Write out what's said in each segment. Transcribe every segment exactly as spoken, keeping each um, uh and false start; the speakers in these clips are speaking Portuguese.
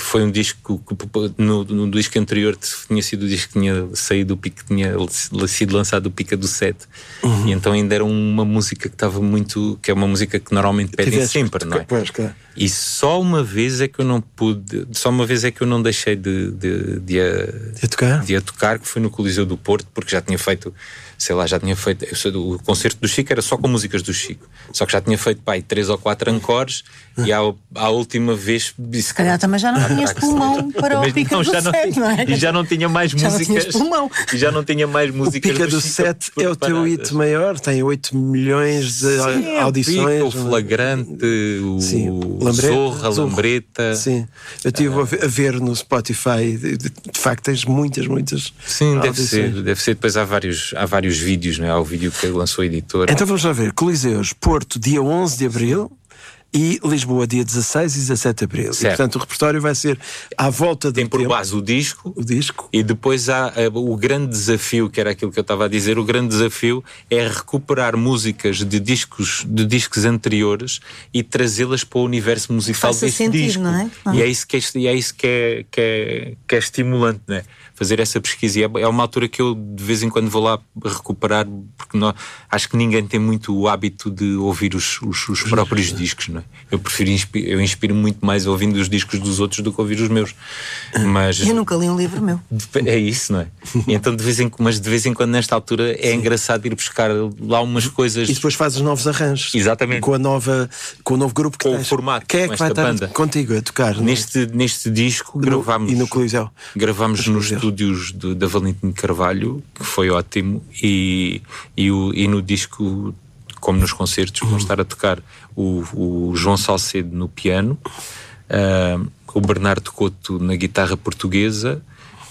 foi um disco que no, no disco anterior tinha sido o disco que tinha saído do pica, tinha sido lançado o Pica do Sete, uhum. E então ainda era uma música que estava muito, que é uma música que normalmente pedem sempre, não é? Pois, claro. E só uma vez é que eu não pude, só uma vez é que eu não deixei de, de, de, a, de, a, tocar? de a tocar, que foi no Coliseu do Porto, porque já tinha feito, sei lá, já tinha feito, eu sei, o concerto do Chico era só com músicas do Chico, só que já tinha feito, pai, três ou quatro encores, uhum. E à, à última vez disse, se calhar também já não tinhas pulmão para também, o Pica não, do Sete, não é? E já não tinha mais já músicas, e já não tinha mais músicas. O Pica do, do Sete é o teu hit maior, tem oito milhões de Sim, audições. O Pica, o Flagrante, o, Sim, o Lambreta, Zorra, Zorra. Lambreta. Sim, eu estive ah. a ver no Spotify, de, de, de facto tens muitas, muitas. Sim, deve ser, deve ser. Depois há vários, há vários vídeos, não é? Há o vídeo que lançou a editora. Então vamos lá ver, Coliseus, Porto, dia onze de Abril. E Lisboa, dia dezasseis e dezassete de Abril. E, portanto, o repertório vai ser à volta do Tem por tempo, base o disco, o disco. E depois há uh, o grande desafio, que era aquilo que eu estava a dizer. O grande desafio é recuperar músicas de discos, de discos anteriores e trazê-las para o universo musical deste sentido, disco. Não é? Ah. E é isso que é, e é, isso que é, que é, que é estimulante, não é? Fazer essa pesquisa. E é, é uma altura que eu de vez em quando vou lá recuperar, porque não, acho que ninguém tem muito o hábito de ouvir os, os, os próprios discos, não é? Eu prefiro, eu inspiro muito mais ouvindo os discos dos outros do que ouvir os meus. Mas eu nunca li um livro meu. É isso, não é? E então de vez em, mas de vez em quando nesta altura é Sim. engraçado ir buscar lá umas coisas. E depois fazes novos arranjos. Exatamente. Com a nova, com o novo grupo que com tens. o formato. Quem é que vai estar banda. contigo a tocar? Neste, neste disco gravámos. E no Coliseu. Gravámos nos estúdios de, da Valentim Carvalho, que foi ótimo, e, e, o, e no disco, como nos concertos, vão estar a tocar o, o João Salcedo no piano, uh, o Bernardo Couto na guitarra portuguesa,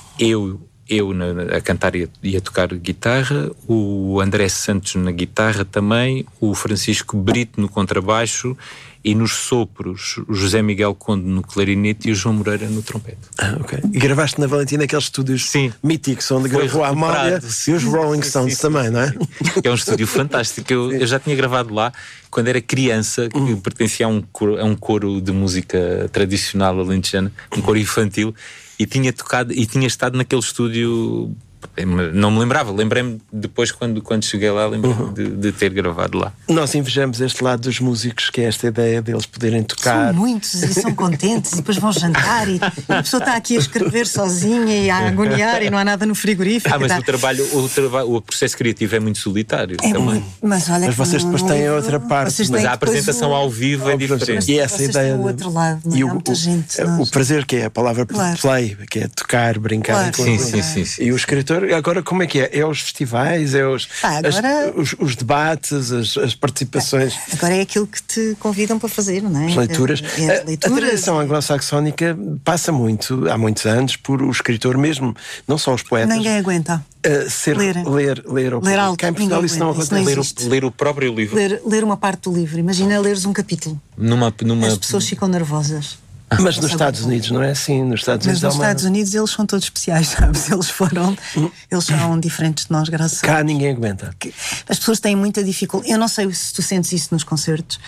eu, eu na, a cantar e a, e a tocar guitarra, o André Santos na guitarra também, o Francisco Brito no contrabaixo, e nos sopros o José Miguel Conde no clarinete e o João Moreira no trompete. Ah, ok. E gravaste na Valentina aqueles estúdios Sim. míticos onde Foi gravou a Amália e os Rolling Stones sim, também, sim, não é? É um estúdio fantástico. Eu, eu já tinha gravado lá quando era criança, que hum. pertencia a um, coro, a um coro de música tradicional alentejana, um coro infantil, e tinha tocado e tinha estado naquele estúdio. Não me lembrava, lembrei-me depois quando, quando cheguei lá, lembrei-me uhum. de, de ter gravado lá. Nós invejamos este lado dos músicos, que é esta ideia deles poderem tocar. São muitos e são contentes e depois vão jantar e a pessoa está aqui a escrever sozinha e a agoniar e não há nada no frigorífico. Ah, mas tá. o trabalho, o trabalho, o processo criativo é muito solitário é também. Muito, mas olha mas vocês depois têm a outra parte. Mas a apresentação o... ao vivo é diferente. E essa ideia do outro lado, não é? E o, há muita o, gente. O, o prazer que é a palavra claro. play, que é tocar, brincar. Claro. Sim, sim, sim, sim. E o escritor, agora como é que é? É os festivais, é os, ah, agora... as, os, os debates, as, as participações. Agora é aquilo que te convidam para fazer, não é? As leituras. É, é as leituras. A, a tradição anglo-saxónica passa muito, há muitos anos, por o escritor mesmo, não só os poetas. Ninguém aguenta. Uh, ser, ler, ler, ler, ler alto. Cá em Portugal isso não acontece. Ler o, ler o próprio livro. Ler, ler uma parte do livro. Imagina leres um capítulo. Numa, numa... As pessoas ficam nervosas. Mas nos Estados Unidos não é assim. Nos Estados Mas Unidos, nos uma... Estados Unidos eles são todos especiais, sabes? Eles foram, eles são diferentes de nós, graças a Deus. Cá ninguém aguenta. As pessoas têm muita dificuldade. Eu não sei se tu sentes isso nos concertos,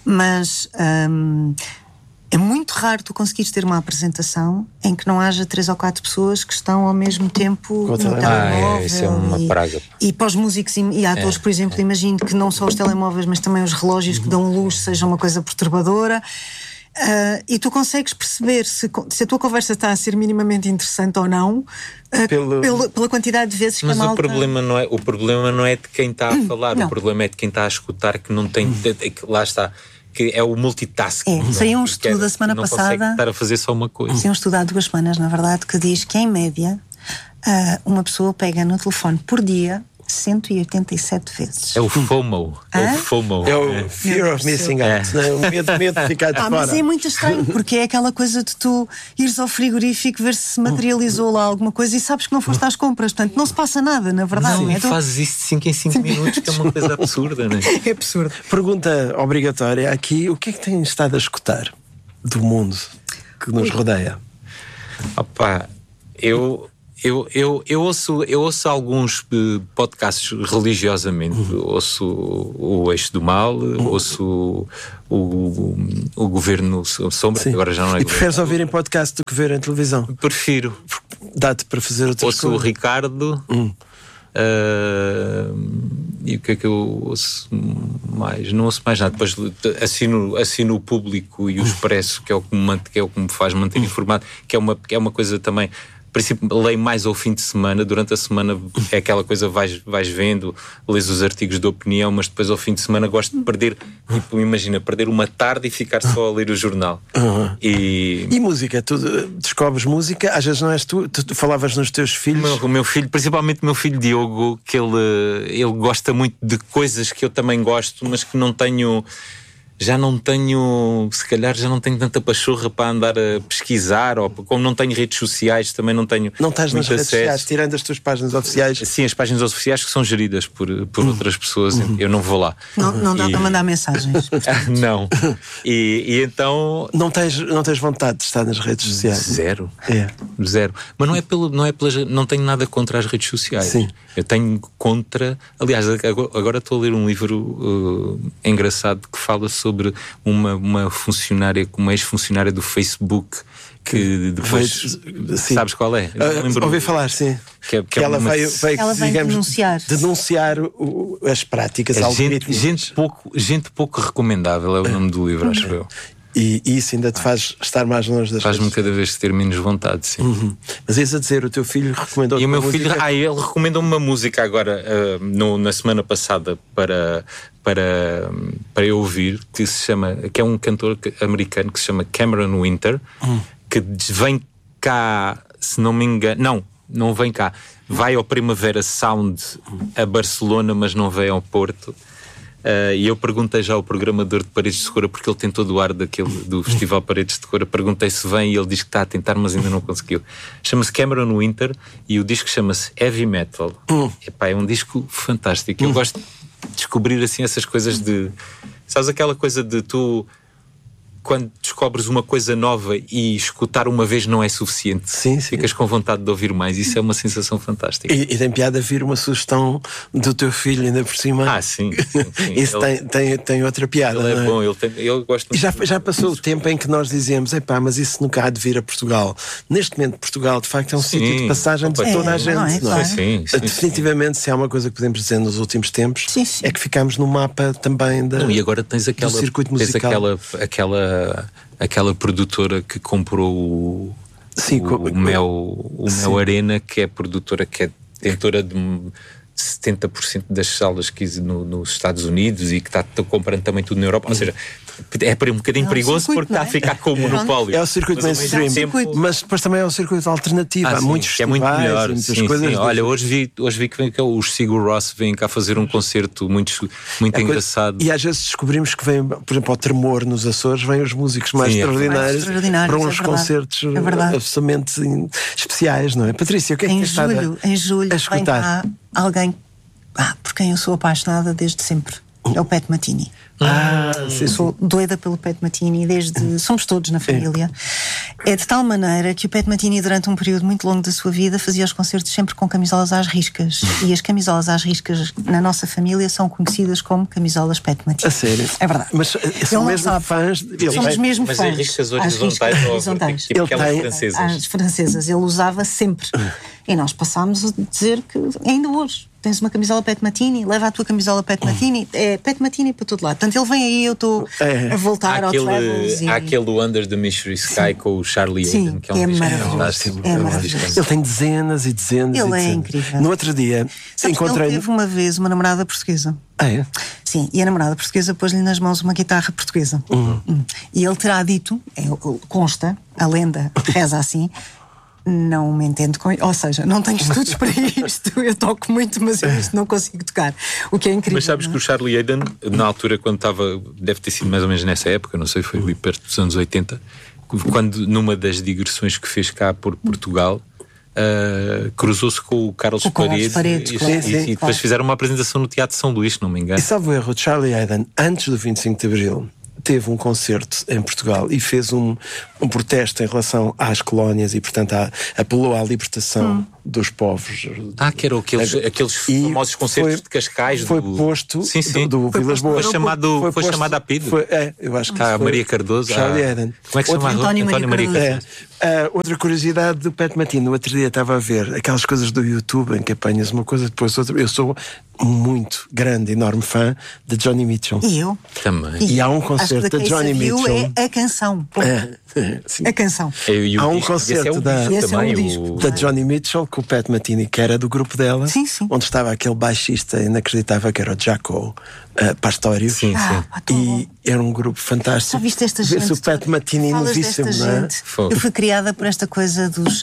mas hum, é muito raro tu conseguires ter uma apresentação em que não haja três ou quatro pessoas que estão ao mesmo tempo no telemóvel. Ah, é, isso é uma e, praga. E para os músicos e, e atores, é, por exemplo, é. imagino que não só os telemóveis, mas também os relógios que dão luz seja uma coisa perturbadora. Uh, e tu consegues perceber se, se a tua conversa está a ser minimamente interessante ou não uh, Pelo... pela, pela quantidade de vezes que mas a malta... o problema não é o problema não é de quem está a falar, não. O problema é de quem está a escutar, que não tem, que, lá está, que é o multitasking. É, saiu um estudo a semana não passada, consegue estar a fazer só uma coisa. Saiu um estudo há duas semanas, na verdade, que diz que em média uh, uma pessoa pega no telefone por dia cento e oitenta e sete vezes. É o FOMO. Ah? É o FOMO. É o Fear of Missing Out. É. O medo, medo de ficar de ah, fora. Mas é muito estranho, porque é aquela coisa de tu ires ao frigorífico ver se materializou lá alguma coisa e sabes que não foste às compras. Portanto, não se passa nada, na verdade. Não, é? tu fazes isso de cinco em cinco minutos, que é uma coisa absurda, não é? É absurdo. Pergunta obrigatória aqui: o que é que tens estado a escutar do mundo que nos rodeia? Opa, eu... Eu, eu, eu, ouço, eu ouço alguns uh, podcasts religiosamente. Uhum. Ouço o, o Eixo do Mal, uhum. ouço o, o, o Governo Sombra, Sim. agora já não é. E preferes ouvir em podcast do que ver em televisão? Prefiro. Dá-te para fazer outras ouço coisas. Ouço o Ricardo. Uhum. Uh, e o que é que eu ouço mais? Não ouço mais nada. Depois assino, assino o Público e o Expresso, que é o que me, que é o que me faz manter informado, que é uma, que é uma coisa também. Por princípio, leio mais ao fim de semana. Durante a semana é aquela coisa, vais, vais vendo, lês os artigos de opinião, mas depois ao fim de semana gosto de perder, tipo, imagina, perder uma tarde e ficar só a ler o jornal. Uhum. E... e música? Tu descobres música? Às vezes não és tu? Tu, tu falavas nos teus filhos? O meu, o meu filho, principalmente o meu filho Diogo, que ele, ele gosta muito de coisas que eu também gosto, mas que não tenho... Já não tenho, se calhar já não tenho tanta pachorra para andar a pesquisar, ou como não tenho redes sociais, também não tenho. Não estás nas redes acesso. sociais, tirando as tuas páginas oficiais? Sim, as páginas oficiais que são geridas por, por uhum. outras pessoas, uhum. eu não vou lá. Não, não dá e... para mandar mensagens. Não. E, e então. Não tens, não tens vontade de estar nas redes sociais? Zero. É. Zero. Mas não é pelo. Não, é pelas, não tenho nada contra as redes sociais. Sim. Eu tenho contra. Aliás, agora estou a ler um livro uh, engraçado que fala sobre uma. Uma, uma funcionária, uma ex-funcionária do Facebook que depois veio, sabes qual é? Uh, ouvi falar, sim. Que, é, que, que ela, é uma, veio, veio, ela veio digamos, denunciar, denunciar o, as práticas é gente, gente, pouco, gente pouco recomendável é o nome do livro, acho eu. E, e isso ainda te faz estar mais longe das Faz-me cada vez ter menos vontade, sim. Uhum. Mas és a dizer, o teu filho recomendou-te E o meu uma filho, música? ah, ele recomendou-me uma música agora, uh, no, na semana passada, para, para, para eu ouvir, que se chama, que é um cantor americano que se chama Cameron Winter, uhum. que vem cá, se não me engano, não, não vem cá, vai ao Primavera Sound a Barcelona, mas não vem ao Porto. Uh, e eu perguntei já ao programador de Paredes de Cora, porque ele tem todo o ar daquele, do Festival Paredes de Cora. Perguntei se vem e ele diz que está a tentar, mas ainda não conseguiu. Chama-se Cameron Winter e o disco chama-se Heavy Metal. Hum. Epá, é um disco fantástico. Eu hum. gosto de descobrir assim essas coisas de... Sabes aquela coisa de tu... Quando descobres uma coisa nova e escutar uma vez não é suficiente, sim, sim. ficas com vontade de ouvir mais. Isso é uma sensação fantástica. E, e tem piada vir uma sugestão do teu filho ainda por cima. Ah, sim, sim, sim. Isso ele, tem, tem, tem outra piada. Ele é, não é bom, ele, tem, ele gosta e já, já passou o tempo em que nós dizíamos: epá, mas isso nunca há de vir a Portugal. Neste momento, Portugal de facto é um sim, sítio de passagem de toda a gente. Não é? Não é? Sim, sim, definitivamente, sim. Se há uma coisa que podemos dizer nos últimos tempos, sim, sim. é que ficámos no mapa também da, não, e agora tens aquela, do circuito musical. Tens aquela, aquela, aquela produtora que comprou o, sim, o, como, o Mel, o Mel Arena, que é produtora, que é detentora de setenta por cento das salas que no, nos Estados Unidos e que está comprando também tudo na Europa. Ou seja, é um bocadinho é perigoso circuito, porque está é? a ficar com o monopólio. É o circuito mainstream, tempo... mas depois também é o circuito alternativo. Ah, há sim, muitos que é muito melhor. Muitas sim, coisas sim. Olha, hoje vi, hoje vi que vem cá os Sigur Rós vêm cá fazer um concerto muito, muito é engraçado. Coisa... E às vezes descobrimos que vem, por exemplo, ao Tremor nos Açores, vêm os músicos mais sim, extraordinários, mais extraordinários para uns é concertos é absolutamente especiais, não é? Patrícia, o que é que tens estado a, em julho a escutar? Vem cá alguém ah, por quem eu sou apaixonada desde sempre. É o Pat Metheny. Ah, sim, sou sim. doida pelo Pat Metheny desde... Somos todos na família. É. é de tal maneira que o Pat Metheny, durante um período muito longo da sua vida, fazia os concertos sempre com camisolas às riscas. E as camisolas às riscas na nossa família são conhecidas como camisolas Pat Metheny. A sério? É verdade. Mas são Ele mesmo fãs... Ele Somos tem... mesmo mas fãs. Mas em riscas horizontais ou horizontais. tipo ele aquelas tem... francesas? As francesas. Ele usava sempre. E nós passámos a dizer que ainda hoje tens uma camisola Pat Metheny, leva a tua camisola Pat Metheny, é Pat Metheny para todo lado. Portanto, ele vem aí, eu estou é. a voltar há ao aquele, Travels. E... Há aquele Under the Mystery Sky sim. com o Charlie sim, Hayden, que é um um disco fantástico. É maravilhoso. Ele tem dezenas e dezenas ele e dezenas. É incrível. No outro dia, sabes, encontrei... ele teve uma vez uma namorada portuguesa. Ah, é? Sim, e a namorada portuguesa pôs-lhe nas mãos uma guitarra portuguesa. Uhum. E ele terá dito, é, consta, a lenda reza assim... Não me entendo com... Ou seja, não tenho estudos para isto. Eu toco muito, mas eu isto não consigo tocar. O que é incrível. Mas sabes não? que o Charlie Hayden, na altura, quando estava... Deve ter sido mais ou menos nessa época, não sei, foi ali perto dos anos oitenta, quando numa das digressões que fez cá por Portugal, uh, cruzou-se com o Carlos o Paredes, Paredes e, claro. e, sim, e depois claro. fizeram uma apresentação no Teatro São Luís, se não me engano. E salvo erro, o Charlie Hayden, antes do vinte e cinco de Abril, teve um concerto em Portugal e fez um, um protesto em relação às colónias e, portanto, a, apelou à libertação dos povos. Ah, que eram aqueles, é, aqueles famosos concertos foi, de Cascais. Foi do... posto sim, sim. do, do foi Vilas Boas. Foi chamado, foi, foi posto, chamado a pedido. Foi, é, eu acho que ah, foi. Maria Cardoso. Charlie ah, Eden. Como é que se chama? António, António Maria Cardoso. Maria Cardoso. É, uh, outra curiosidade do Pat Metheny, no outro dia estava a ver aquelas coisas do YouTube em que apanhas uma coisa depois outra. Eu sou muito grande, enorme fã de Johnny Mitchell. E eu? Também. E, e há um concerto de Johnny Mitchell. É a canção. É, a canção. É, há um disco, concerto é da, também, é o... da Johnny Mitchell com o Pat Metheny, que era do grupo dela, sim, sim. onde estava aquele baixista inacreditável que era o Jaco uh, Pastorius. Sim, sim. Ah, e era um grupo fantástico. Já viste esta gente? Vê-se o Pat Metheny novíssimo, não é? Eu fui criada por esta coisa dos...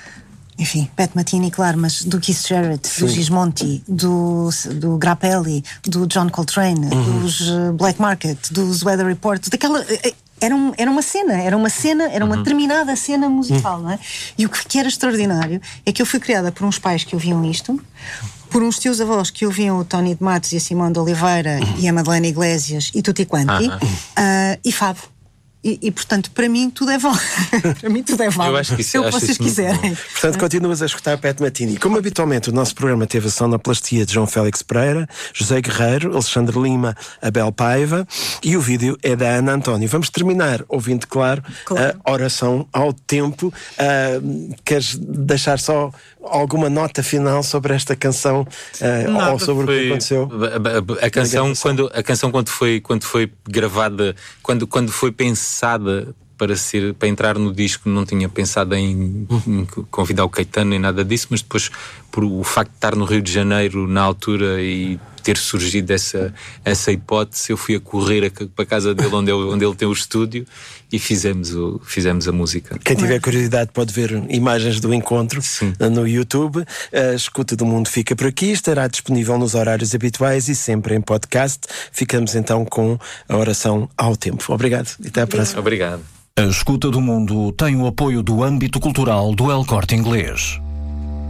Enfim, Pat Metheny, claro, mas do Keith Jarrett, Sim. do Gismonti, do, do Grappelli, do John Coltrane, uhum. dos uh, Black Market, dos Weather Report, daquela... Era, um, era uma cena, era uma cena, era uma uhum. determinada cena musical, uhum. não é? E o que, que era extraordinário é que eu fui criada por uns pais que ouviam isto, por uns tios avós que ouviam o Tony de Matos e a Simone de Oliveira uhum. e a Madeleine Iglesias e tutti quanti, uhum. uh, e Fado. E, e, portanto, para mim tudo é válido. Para mim tudo é válido. Eu acho que isso, se o que vocês quiserem. Portanto, continuas a escutar Pat Metheny. Como habitualmente, o nosso programa teve a sonoplastia de João Félix Pereira, José Guerreiro, Alexandre Lima, Abel Paiva, e o vídeo é da Ana António. Vamos terminar ouvindo, claro, claro. a oração ao tempo. Uh, queres deixar só alguma nota final sobre esta canção uh, ou sobre foi, o que aconteceu? A, a, a canção, quando, a canção quando foi, quando foi gravada, quando, quando foi pensada para, ser, para entrar no disco, não tinha pensado em, em convidar o Caetano nem nada disso, mas depois, por o facto de estar no Rio de Janeiro na altura e ter surgido essa, essa hipótese, eu fui a correr a, para a casa dele onde, eu, onde ele tem o estúdio e fizemos, o, fizemos a música. Quem tiver curiosidade pode ver imagens do encontro Sim. no YouTube. A Escuta do Mundo fica por aqui, estará disponível nos horários habituais e sempre em podcast. Ficamos então com a oração ao tempo. Obrigado e até à próxima. Obrigado. A Escuta do Mundo tem o apoio do âmbito cultural do El Corte Inglês.